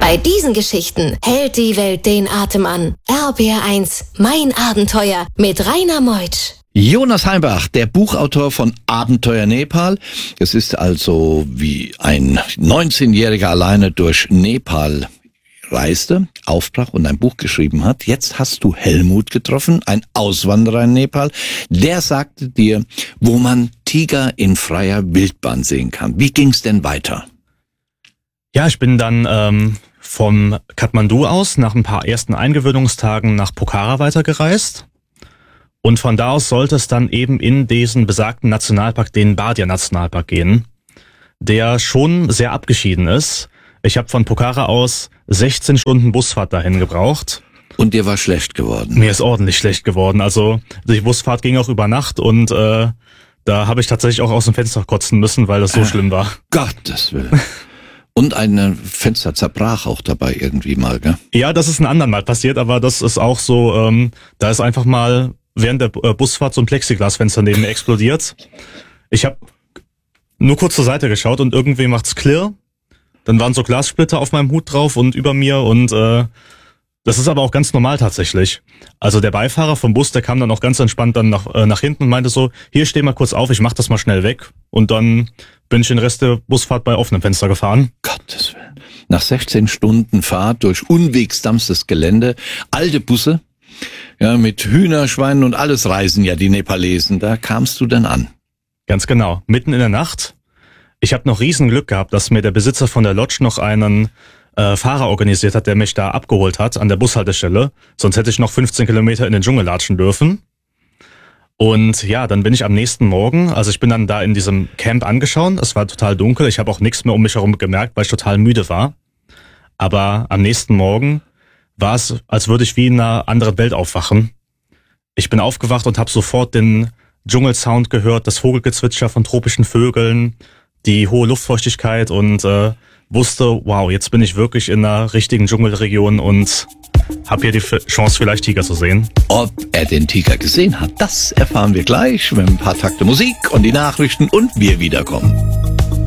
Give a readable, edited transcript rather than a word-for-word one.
Bei diesen Geschichten hält die Welt den Atem an. RBR1, mein Abenteuer mit Rainer Meutsch. Jonas Heimbach, der Buchautor von Abenteuer Nepal. Es ist also wie ein 19-Jähriger alleine durch Nepal reiste, aufbrach und ein Buch geschrieben hat. Jetzt hast du Helmut getroffen, ein Auswanderer in Nepal. Der sagte dir, wo man Tiger in freier Wildbahn sehen kann. Wie ging's denn weiter? Ja, ich bin dann vom Kathmandu aus nach ein paar ersten Eingewöhnungstagen nach Pokhara weitergereist. Und von da aus sollte es dann eben in diesen besagten Nationalpark, den Bardia-Nationalpark gehen, der schon sehr abgeschieden ist. Ich habe von Pokhara aus 16 Stunden Busfahrt dahin gebraucht. Und dir war schlecht geworden? Mir ist ordentlich schlecht geworden. Also die Busfahrt ging auch über Nacht und da habe ich tatsächlich auch aus dem Fenster kotzen müssen, weil das so schlimm war. Gottes Willen. Und ein Fenster zerbrach auch dabei irgendwie mal, gell? Ja, das ist ein anderen Mal passiert, aber das ist auch so, da ist einfach mal während der Busfahrt so ein Plexiglasfenster neben mir explodiert. Ich habe nur kurz zur Seite geschaut und irgendwie macht's klirr. Dann waren so Glassplitter auf meinem Hut drauf und über mir und das ist aber auch ganz normal tatsächlich. Also der Beifahrer vom Bus, der kam dann auch ganz entspannt dann nach hinten und meinte so, hier steh mal kurz auf, ich mach das mal schnell weg. Und dann bin ich den Rest der Busfahrt bei offenem Fenster gefahren. Gottes Willen. Nach 16 Stunden Fahrt durch unwegsamstes Gelände, alte Busse, ja, mit Hühner, Schweinen und alles reisen ja die Nepalesen. Da kamst du dann an. Ganz genau. Mitten in der Nacht. Ich habe noch riesen Glück gehabt, dass mir der Besitzer von der Lodge noch einen Fahrer organisiert hat, der mich da abgeholt hat an der Bushaltestelle. Sonst hätte ich noch 15 Kilometer in den Dschungel latschen dürfen. Und ja, dann bin ich am nächsten Morgen, also ich bin dann da in diesem Camp angeschaut. Es war total dunkel. Ich habe auch nichts mehr um mich herum gemerkt, weil ich total müde war. Aber am nächsten Morgen war es, als würde ich wie in einer anderen Welt aufwachen. Ich bin aufgewacht und habe sofort den Dschungelsound gehört, das Vogelgezwitscher von tropischen Vögeln, die hohe Luftfeuchtigkeit und wusste, wow, jetzt bin ich wirklich in einer richtigen Dschungelregion und habe hier die Chance, vielleicht Tiger zu sehen. Ob er den Tiger gesehen hat, das erfahren wir gleich, mit ein paar Takte Musik und die Nachrichten und wir wiederkommen.